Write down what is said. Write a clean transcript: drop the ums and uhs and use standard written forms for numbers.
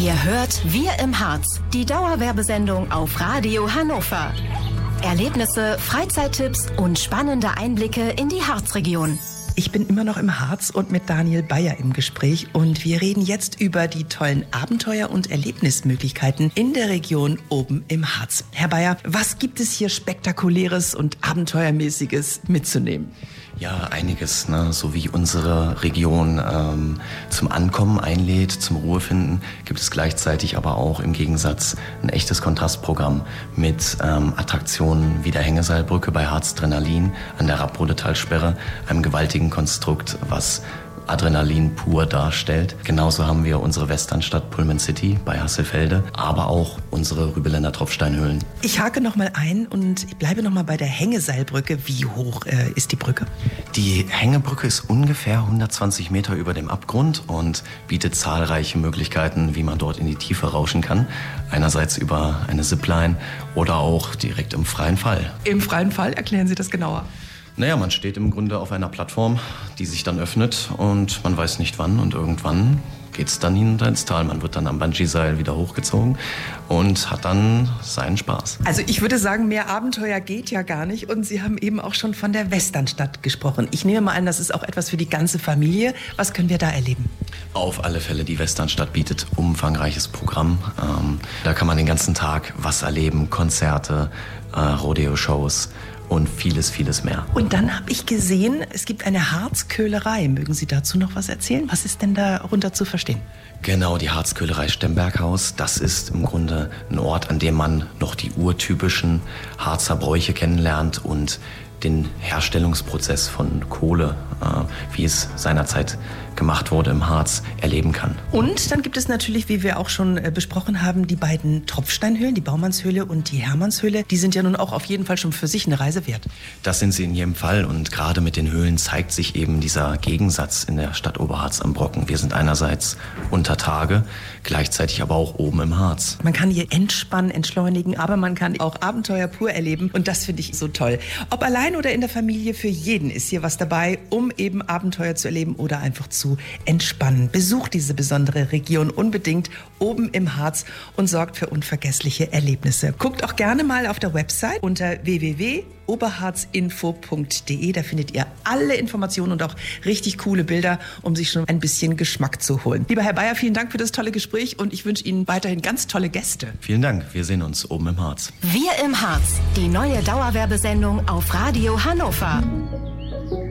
Ihr hört Wir im Harz, die Dauerwerbesendung auf Radio Hannover. Erlebnisse, Freizeittipps und spannende Einblicke in die Harzregion. Ich bin immer noch im Harz und mit Daniel Bayer im Gespräch und wir reden jetzt über die tollen Abenteuer- und Erlebnismöglichkeiten in der Region oben im Harz. Herr Bayer, was gibt es hier Spektakuläres und Abenteuermäßiges mitzunehmen? Ja, einiges, ne? So wie unsere Region zum Ankommen einlädt, zum Ruhefinden, gibt es gleichzeitig aber auch im Gegensatz ein echtes Kontrastprogramm mit Attraktionen wie der Hängeseilbrücke bei Harzdrenalin an der Rapprodde-Talsperre, einem gewaltigen Konstrukt, was Adrenalin pur darstellt. Genauso haben wir unsere Westernstadt Pullman City bei Hasselfelde, aber auch unsere Rübeländer Tropfsteinhöhlen. Ich hake noch mal ein und ich bleibe noch mal bei der Hängeseilbrücke. Wie hoch ist die Brücke? Die Hängebrücke ist ungefähr 120 Meter über dem Abgrund und bietet zahlreiche Möglichkeiten, wie man dort in die Tiefe rauschen kann. Einerseits über eine Zipline oder auch direkt im freien Fall. Im freien Fall? Erklären Sie das genauer. Naja, man steht im Grunde auf einer Plattform, die sich dann öffnet und man weiß nicht wann und irgendwann geht's dann hinunter ins Tal. Man wird dann am Bungee-Seil wieder hochgezogen und hat dann seinen Spaß. Also ich würde sagen, mehr Abenteuer geht ja gar nicht und Sie haben eben auch schon von der Westernstadt gesprochen. Ich nehme mal an, das ist auch etwas für die ganze Familie. Was können wir da erleben? Auf alle Fälle, die Westernstadt bietet umfangreiches Programm. Da kann man den ganzen Tag was erleben, Konzerte, Rodeo-Shows und vieles, vieles mehr. Und dann habe ich gesehen, es gibt eine Harzköhlerei. Mögen Sie dazu noch was erzählen? Was ist denn darunter zu verstehen? Genau, die Harzköhlerei Stemberghaus. Das ist im Grunde ein Ort, an dem man noch die urtypischen Harzer Bräuche kennenlernt und den Herstellungsprozess von Kohle, wie es seinerzeit gemacht wurde im Harz, erleben kann. Und dann gibt es natürlich, wie wir auch schon besprochen haben, die beiden Tropfsteinhöhlen, die Baumannshöhle und die Hermannshöhle. Die sind ja nun auch auf jeden Fall schon für sich eine Reise wert. Das sind sie in jedem Fall und gerade mit den Höhlen zeigt sich eben dieser Gegensatz in der Stadt Oberharz am Brocken. Wir sind einerseits unter Tage, gleichzeitig aber auch oben im Harz. Man kann hier entspannen, entschleunigen, aber man kann auch Abenteuer pur erleben und das finde ich so toll. Ob allein oder in der Familie, für jeden ist hier was dabei, um eben Abenteuer zu erleben oder einfach zu entspannen. Besucht diese besondere Region unbedingt oben im Harz und sorgt für unvergessliche Erlebnisse. Guckt auch gerne mal auf der Website unter www.oberharzinfo.de. Da findet ihr alle Informationen und auch richtig coole Bilder, um sich schon ein bisschen Geschmack zu holen. Lieber Herr Bayer, vielen Dank für das tolle Gespräch und ich wünsche Ihnen weiterhin ganz tolle Gäste. Vielen Dank, wir sehen uns oben im Harz. Wir im Harz, die neue Dauerwerbesendung auf Radio Hannover.